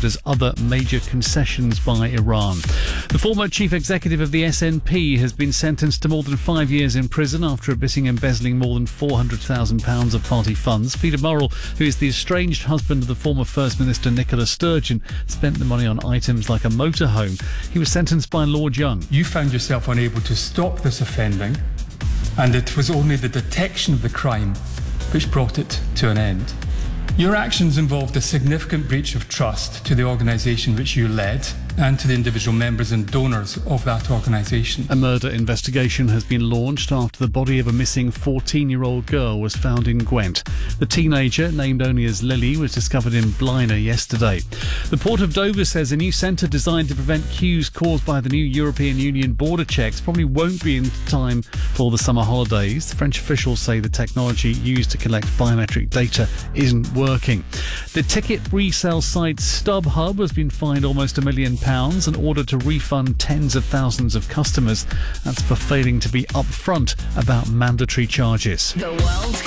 as other major concessions by Iran. The former chief executive of the SNP has been sentenced to more than 5 years in prison after admitting embezzling more than £400,000 of party funds. Peter Murrell, who is the estranged husband of the former First Minister Nicola Sturgeon, spent the money on items like a motorhome. He was sentenced by Lord Young. You found yourself unable to stop this offending, and it was only the detection of the crime which brought it to an end. Your actions involved a significant breach of trust to the organisation which you led and to the individual members and donors of that organisation. A murder investigation has been launched after the body of a missing 14-year-old girl was found in Gwent. The teenager, named only as Lily, was discovered in Blaina yesterday. The Port of Dover says a new centre designed to prevent queues caused by the new European Union border checks probably won't be in time for the summer holidays. The French officials say the technology used to collect biometric data isn't working. The ticket resale site StubHub has been fined almost £1 million in order to refund tens of thousands of customers. That's for failing to be upfront about mandatory charges. The World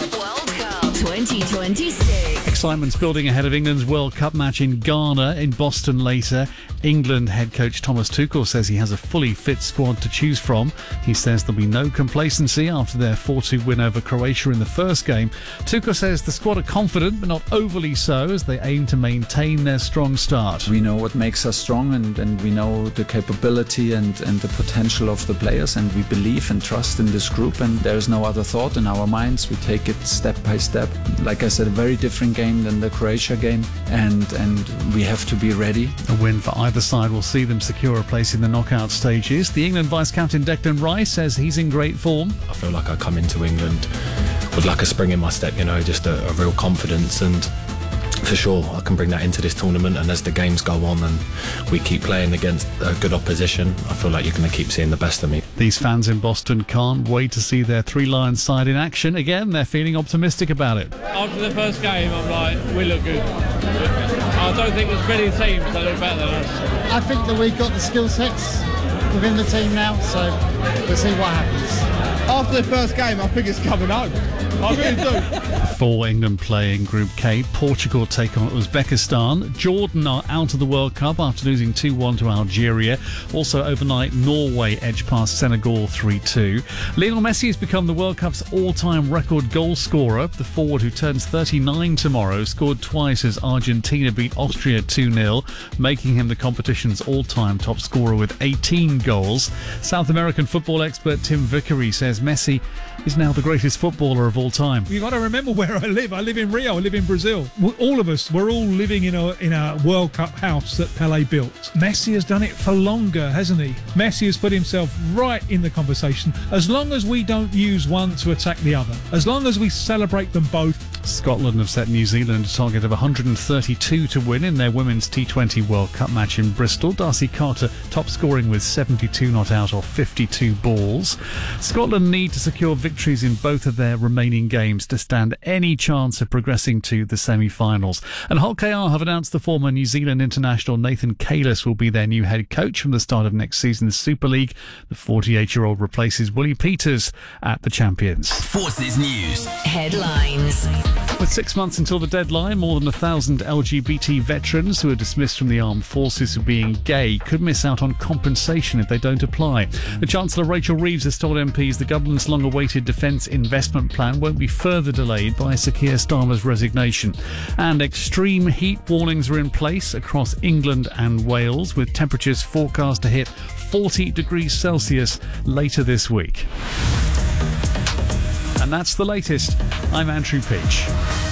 Cup 2026. Excitement's building ahead of England's World Cup match in Ghana in Boston later. England head coach Thomas Tuchel says he has a fully fit squad to choose from. He says there'll be no complacency after their 4-2 win over Croatia in the first game. Tuchel says the squad are confident but not overly so as they aim to maintain their strong start. We know what makes us strong and we know the capability and the potential of the players, and we believe and trust in this group, and there is no other thought in our minds. We take it step by step. Like I said, a very different game than the Croatia game, and we have to be ready. A win for either side will see them secure a place in the knockout stages. The England vice-captain Declan Rice says he's in great form. I feel like I come into England with like a spring in my step, just a real confidence, and for sure I can bring that into this tournament. And as the games go on and we keep playing against a good opposition, I feel like you're going to keep seeing the best of me. These fans in Boston can't wait to see their Three Lions side in action. Again, they're feeling optimistic about it. After the first game, I'm like, we look good. I don't think there's many teams that look better than us. I think that we've got the skill sets within the team now, so we'll see what happens. After the first game, I think it's coming home. I really do. For England play in Group K, Portugal take on Uzbekistan. Jordan are out of the World Cup after losing 2-1 to Algeria. Also overnight, Norway edged past Senegal 3-2. Lionel Messi has become the World Cup's all-time record goal scorer. The forward, who turns 39 tomorrow, scored twice as Argentina beat Austria 2-0, making him the competition's all-time top scorer with 18 goals. South American football expert Tim Vickery says Messi is now the greatest footballer of all time. You've got to remember where I live. I live in Rio. I live in Brazil. All of us, we're all living in a World Cup house that Pelé built. Messi has done it for longer, hasn't he? Messi has put himself right in the conversation. As long as we don't use one to attack the other, as long as we celebrate them both. Scotland have set New Zealand a target of 132 to win in their Women's T20 World Cup match in Bristol. Darcy Carter top scoring with 72 not out of 52 balls. Scotland need to secure victories in both of their remaining games to stand any chance of progressing to the semi-finals. And Hull KR have announced the former New Zealand international Nathan Kalis will be their new head coach from the start of next season's Super League. The 48-year-old replaces Willie Peters at the Champions. Forces News headlines. With 6 months until the deadline, more than 1,000 LGBT veterans who are dismissed from the armed forces for being gay could miss out on compensation if they don't apply. The Chancellor Rachel Reeves has told MPs the government's long-awaited defence investment plan won't be further delayed by Sir Keir Starmer's resignation. And extreme heat warnings are in place across England and Wales, with temperatures forecast to hit 40 degrees Celsius later this week. And that's the latest. I'm Andrew Peach.